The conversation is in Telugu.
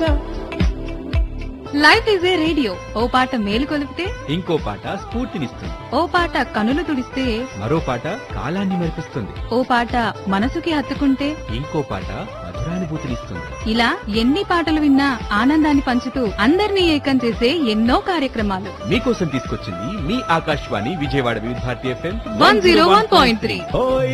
లైఫ్ ఈజ్ ఏ రేడియో, ఓ పాట మేలు కొలిపితే ఇంకో పాట స్ఫూర్తినిస్తుంది. ఓ పాట కనులు తుడిస్తే మరో పాట కాలాన్ని మెరిపిస్తుంది. ఓ పాట మనసుకి హత్తుకుంటే ఇంకో పాట మధురానుభూతినిస్తుంది. ఇలా ఎన్ని పాటలు విన్నా ఆనందాన్ని పంచుతూ అందరినీ ఏకం చేసే ఎన్నో కార్యక్రమాలు మీకోసం తీసుకొచ్చింది మీ ఆకాశవాణి విజయవాడ వివిధ భారతి FM 101.3.